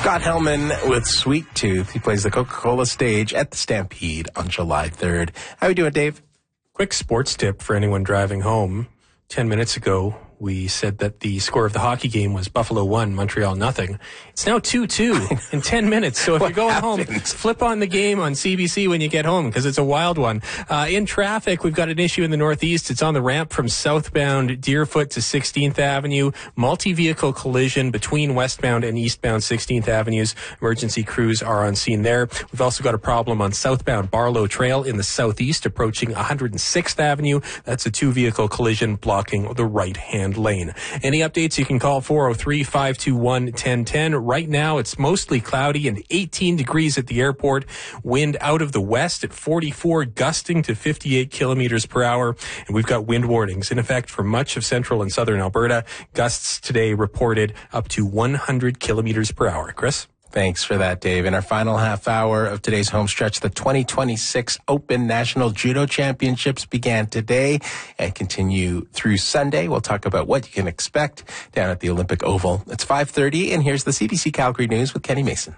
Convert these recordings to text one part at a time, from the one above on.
Scott Hellman with Sweet Tooth. He plays the Coca-Cola stage at the Stampede on July 3rd. How are you doing, Dave? Quick sports tip for anyone driving home. 10 minutes ago, we said that the score of the hockey game was Buffalo 1, Montreal nothing. It's now 2-2 in 10 minutes. So if you're going home, flip on the game on CBC when you get home because it's a wild one. In traffic, we've got an issue in the Northeast. It's on the ramp from southbound Deerfoot to 16th Avenue. Multi-vehicle collision between westbound and eastbound 16th Avenues. Emergency crews are on scene there. We've also got a problem on southbound Barlow Trail in the southeast approaching 106th Avenue. That's a two-vehicle collision blocking the right-hand lane. Any updates, you can call 403-521-1010. Right now, it's mostly cloudy and 18 degrees at the airport. Wind out of the west at 44, gusting to 58 kilometers per hour. And we've got wind warnings in effect for much of central and southern Alberta. Gusts today reported up to 100 kilometers per hour. Chris? Thanks for that, Dave. In our final half hour of today's home stretch, the 2026 Open National Judo Championships began today and continue through Sunday. We'll talk about what you can expect down at the Olympic Oval. It's 5:30, and here's the CBC Calgary News with Kenny Mason.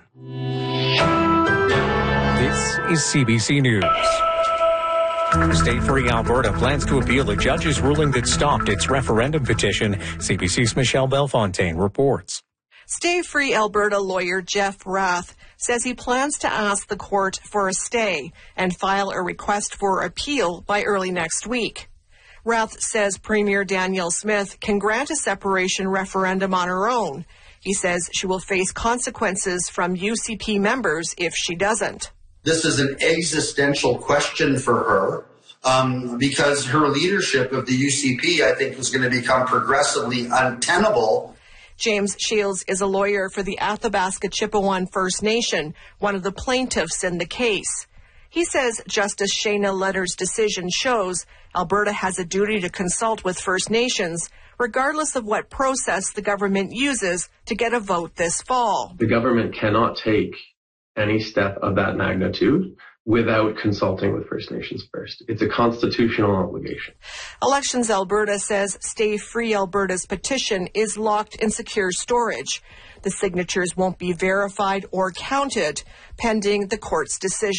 This is CBC News. Stay Free Alberta plans to appeal a judge's ruling that stopped its referendum petition. CBC's Michelle Bellefontaine reports. Stay Free Alberta lawyer Jeff Rath says he plans to ask the court for a stay and file a request for appeal by early next week. Rath says Premier Danielle Smith can grant a separation referendum on her own. He says she will face consequences from UCP members if she doesn't. This is an existential question for her because her leadership of the UCP, I think, is going to become progressively untenable. James Shields is a lawyer for the Athabasca Chipewyan First Nation, one of the plaintiffs in the case. He says Justice Shayna Letter's decision shows Alberta has a duty to consult with First Nations, regardless of what process the government uses to get a vote this fall. The government cannot take any step of that magnitude without consulting with First Nations first. It's a constitutional obligation. Elections Alberta says Stay Free Alberta's petition is locked in secure storage. The signatures won't be verified or counted pending the court's decision.